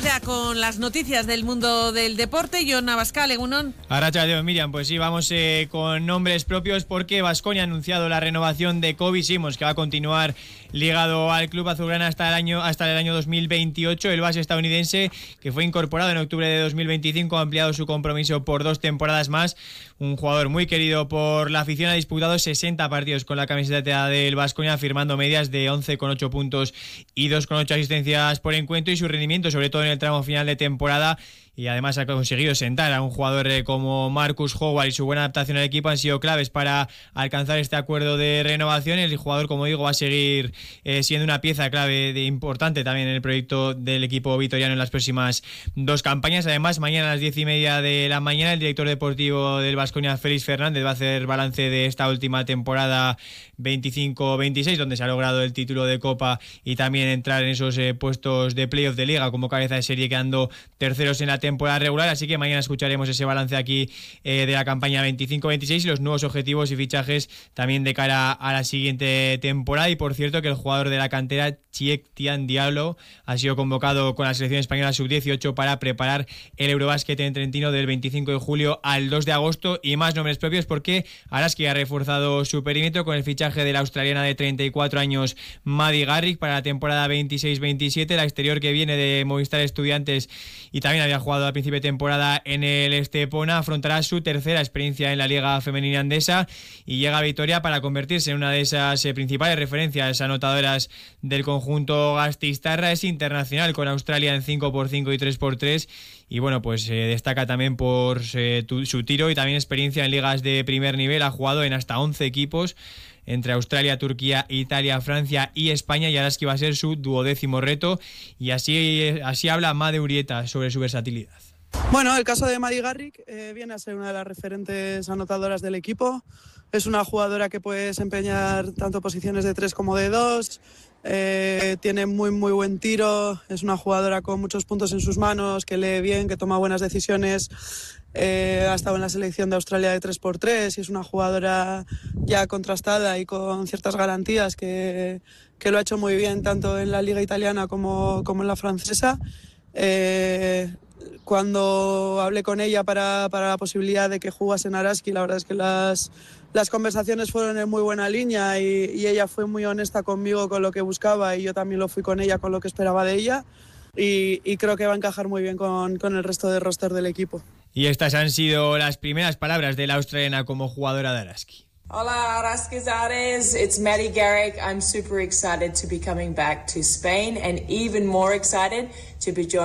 ya con las noticias del mundo del deporte. Jon Abascal, Egunon. Arratsaldeon, Miriam, pues sí, vamos con nombres propios porque Baskonia ha anunciado la renovación de Kobe Simons, que va a continuar ligado al club azulgrana hasta el año 2028. El base estadounidense, que fue incorporado en octubre de 2025, ha ampliado su compromiso por 2 temporadas más. Un jugador muy querido por la afición, ha disputado 60 partidos con la camiseta del Baskonia, firmando medias de 11,8 puntos y 2,8 asistencias por encuentro, y su rendimiento, sobre todo en el tramo final de temporada, y además ha conseguido sentar a un jugador como Marcus Howard, y su buena adaptación al equipo han sido claves para alcanzar este acuerdo de renovación. El jugador, como digo, va a seguir siendo una pieza clave importante también en el proyecto del equipo vitoriano en las próximas 2 campañas. Además, mañana a las 10:30 de la mañana, el director deportivo del Baskonia, Félix Fernández, va a hacer balance de esta última temporada 25-26, donde se ha logrado el título de Copa y también entrar en esos puestos de playoff de Liga como cabeza de serie, quedando terceros en la temporada regular. Así que mañana escucharemos ese balance aquí de la campaña 25-26 y los nuevos objetivos y fichajes también de cara a la siguiente temporada. Y por cierto, que el jugador de la cantera, Chiek Tian Diallo, ha sido convocado con la selección española sub-18 para preparar el Eurobásquet en Trentino del 25 de julio al 2 de agosto. Y más nombres propios, porque Araski ha reforzado su perímetro con el fichaje de la australiana de 34 años Maddie Garrick para la temporada 26-27, la exterior que viene de Movistar Estudiantes y también había jugado a principio de temporada en el Estepona. Afrontará su tercera experiencia en la Liga Femenina Andesa y llega a Vitoria para convertirse en una de esas principales referencias anotadoras del conjunto gasteiztarra. Es internacional con Australia en 5x5 y 3x3, y bueno, pues destaca también por su tiro y también experiencia en ligas de primer nivel. Ha jugado en hasta 11 equipos entre Australia, Turquía, Italia, Francia y España, y ahora es que va a ser su 12º reto, y así habla Made Urieta sobre su versatilidad. Bueno, el caso de Maddie Garrick viene a ser una de las referentes anotadoras del equipo. Es una jugadora que puede desempeñar tanto posiciones de 3 como de 2. Tiene muy buen tiro. Es una jugadora con muchos puntos en sus manos, que lee bien, que toma buenas decisiones. Ha estado en la selección de Australia de 3x3 y es una jugadora ya contrastada y con ciertas garantías que lo ha hecho muy bien tanto en la liga italiana como en la francesa. Cuando hablé con ella para la posibilidad de que jugase en Araski, la verdad es que las conversaciones fueron en muy buena línea y ella fue muy honesta conmigo con lo que buscaba, y yo también lo fui con ella con lo que esperaba de ella, y creo que va a encajar muy bien con el resto del roster del equipo. Y estas han sido las primeras palabras de la australiana como jugadora de Araski. Hola Araskizares, it's Maddie Garrick. I'm super excited to be coming back to Spain and even more excited to be joining